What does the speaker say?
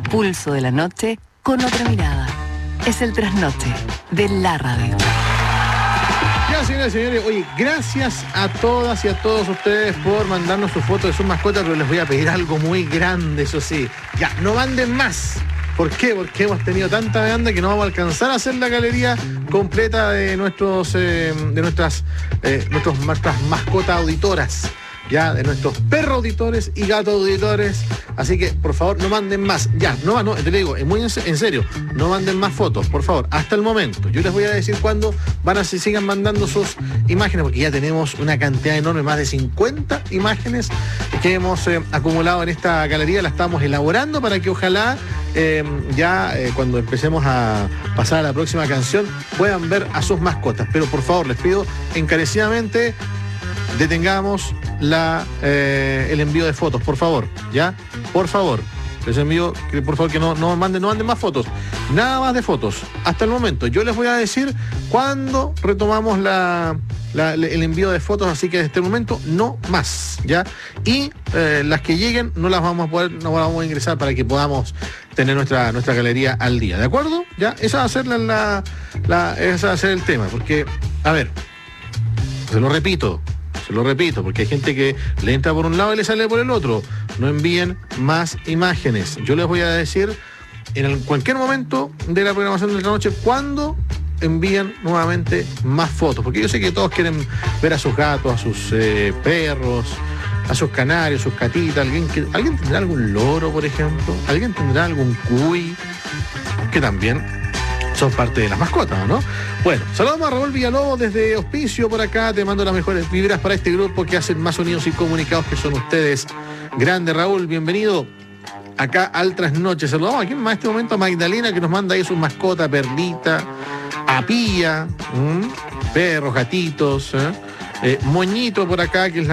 pulso de la noche con otra mirada. Es el trasnoche de la radio. Ya, señoras y señores, oye, gracias a todas y a todos ustedes por mandarnos sus fotos de sus mascotas, pero les voy a pedir algo muy grande, eso sí. Ya, no manden más. ¿Por qué? Porque hemos tenido tanta demanda que no vamos a alcanzar a hacer la galería completa de nuestras mascotas auditoras. Ya, de nuestros perros auditores y gatos auditores. Así que, por favor, no manden más. Ya, no, te digo, muy en serio, no manden más fotos, por favor, hasta el momento. Yo les voy a decir cuándo sigan mandando sus imágenes, porque ya tenemos una cantidad enorme, más de 50 imágenes que hemos acumulado en esta galería. La estamos elaborando para que ojalá cuando empecemos a pasar a la próxima canción puedan ver a sus mascotas. Pero por favor, les pido encarecidamente, detengamos el envío de fotos, por favor, ¿ya? Por favor, les envío, por favor, que no manden más fotos, nada más de fotos, hasta el momento. Yo les voy a decir cuándo retomamos el envío de fotos, así que desde este momento no más, ¿ya? Y las que lleguen no vamos a ingresar para que podamos tener nuestra galería al día, ¿de acuerdo? ¿Ya? Esa va a ser ese va a ser el tema, porque, a ver, se lo repito, porque hay gente que le entra por un lado y le sale por el otro. No envíen más imágenes. Yo les voy a decir en cualquier momento de la programación de la noche cuándo envían nuevamente más fotos, porque yo sé que todos quieren ver a sus gatos, a sus perros, a sus canarios, sus catitas. ¿Alguien tendrá algún loro, por ejemplo? ¿Alguien tendrá algún cuy? Que también son parte de las mascotas, ¿no? Bueno, saludamos a Raúl Villalobos desde Hospicio por acá. Te mando las mejores vibras para este grupo que hacen más unidos y comunicados, que son ustedes. Grande, Raúl, bienvenido acá al Trasnoche. Saludamos aquí en este momento a Magdalena, que nos manda ahí sus mascotas, Perlita, a Pía, perros, gatitos, Moñito por acá, que es